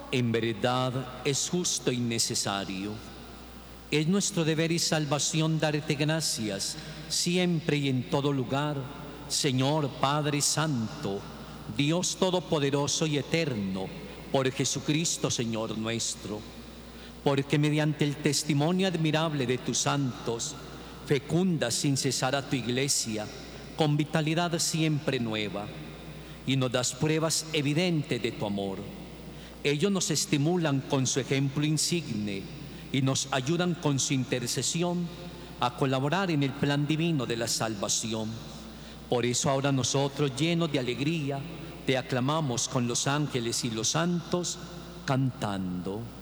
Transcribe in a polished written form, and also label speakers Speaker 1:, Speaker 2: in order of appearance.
Speaker 1: En verdad es justo y necesario. Es nuestro deber y salvación darte gracias siempre y en todo lugar, Señor Padre Santo, Dios Todopoderoso y Eterno, por Jesucristo Señor nuestro, porque mediante el testimonio admirable de tus santos, fecundas sin cesar a tu Iglesia, con vitalidad siempre nueva, y nos das pruebas evidentes de tu amor. Ellos nos estimulan con su ejemplo insigne y nos ayudan con su intercesión a colaborar en el plan divino de la salvación. Por eso ahora nosotros, llenos de alegría, te aclamamos con los ángeles y los santos, cantando.